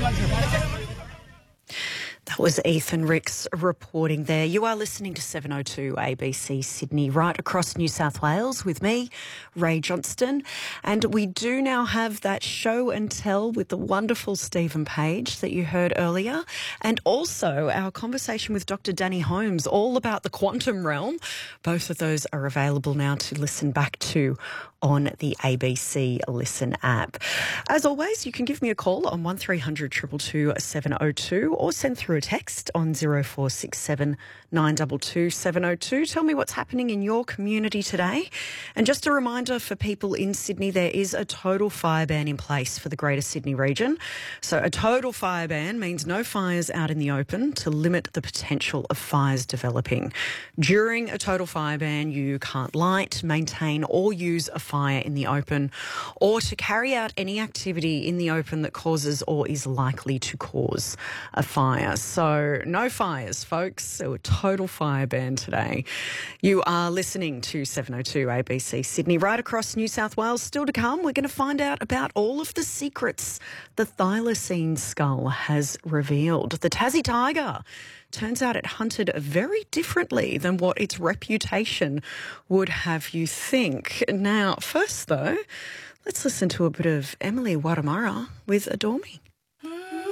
That was Ethan Ricks reporting there. You are listening to 702 ABC Sydney, right across New South Wales with me, Ray Johnston. And we do now have that show and tell with the wonderful Stephen Page that you heard earlier. And also our conversation with Dr. Danny Holmes, all about the quantum realm. Both of those are available now to listen back to on the ABC Listen app. As always, you can give me a call on 1300 222 702 or send through a text on 0467 922 702. Tell me what's happening in your community today. And just a reminder for people in Sydney, there is a total fire ban in place for the Greater Sydney region. So a total fire ban means no fires out in the open to limit the potential of fires developing. During a total fire ban, you can't light, maintain or use a fire in the open or to carry out any activity in the open that causes or is likely to cause a fire. So no fires, folks. So a total fire ban today. You are listening to 702 ABC Sydney, right across New South Wales. Still to come, we're going to find out about all of the secrets the thylacine skull has revealed. The Tassie tiger, turns out it hunted very differently than what its reputation would have you think. Now, first though, let's listen to a bit of Emily Watamara with Adore Me.